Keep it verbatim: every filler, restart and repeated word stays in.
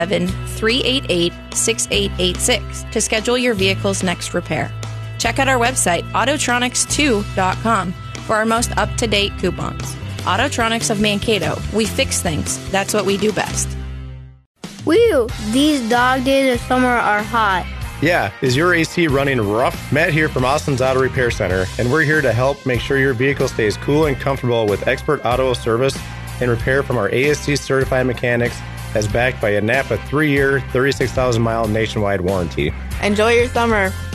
three eight eight, six eight eight six to schedule your vehicle's next repair. Check out our website, autotronics two dot com, for our most up-to-date coupons. Autotronics of Mankato. We fix things. That's what we do best. Whew, these dog days of summer are hot. Yeah, is your A C running rough? Matt here from Austin's Auto Repair Center, and we're here to help make sure your vehicle stays cool and comfortable with expert auto service and repair from our A S C certified mechanics, as backed by a Napa three-year, thirty-six thousand mile nationwide warranty. Enjoy your summer.